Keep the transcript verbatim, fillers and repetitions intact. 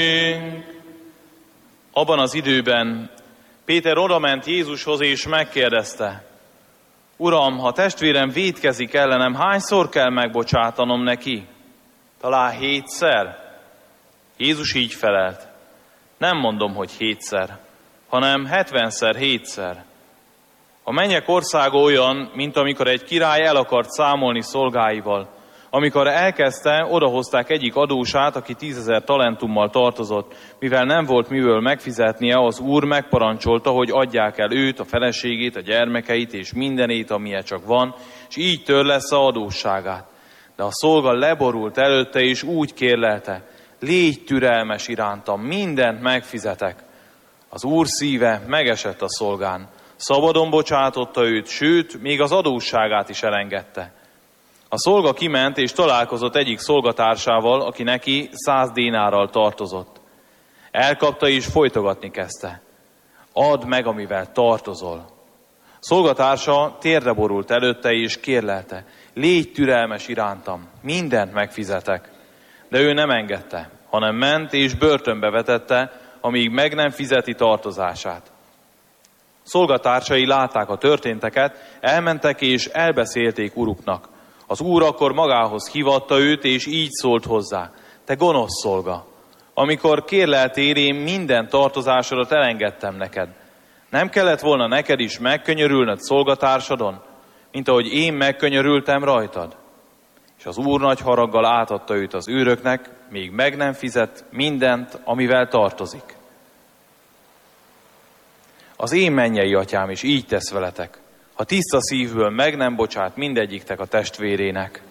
Abban az időben Péter odament Jézushoz és megkérdezte: Uram, ha testvérem vétkezik ellenem, hányszor kell megbocsátanom neki? Talán hétszer? Jézus így felelt: Nem mondom, hogy hétszer, hanem hetvenszer hétszer. A mennyek országa olyan, mint amikor egy király el akart számolni szolgáival. Amikor elkezdte, odahozták egyik adósát, aki tízezer talentummal tartozott. Mivel nem volt miből megfizetnie, az úr megparancsolta, hogy adják el őt, a feleségét, a gyermekeit és mindenét, amilyen csak van, és így törlessze adósságát. De a szolga leborult előtte, és úgy kérlelte: Légy türelmes irántam, mindent megfizetek. Az úr szíve megesett a szolgán. Szabadon bocsátotta őt, sőt, még az adósságát is elengedte. A szolga kiment és találkozott egyik szolgatársával, aki neki száz dénárral tartozott. Elkapta és folytogatni kezdte: Add meg, amivel tartozol. Szolgatársa térdre borult előtte és kérlelte: Légy türelmes irántam, mindent megfizetek. De ő nem engedte, hanem ment és börtönbe vetette, amíg meg nem fizeti tartozását. Szolgatársai látták a történteket, elmentek és elbeszélték uruknak. Az úr akkor magához hívatta őt, és így szólt hozzá: Te gonosz szolga! Amikor kérleltél, én minden tartozásodat elengedtem neked. Nem kellett volna neked is megkönyörülnöd szolgatársadon, mint ahogy én megkönyörültem rajtad? És az úr nagy haraggal átadta őt az őröknek, míg meg nem fizet mindent, amivel tartozik. Az én mennyei atyám is így tesz veletek, ha tiszta szívből meg nem bocsát mindegyiktek a testvérének.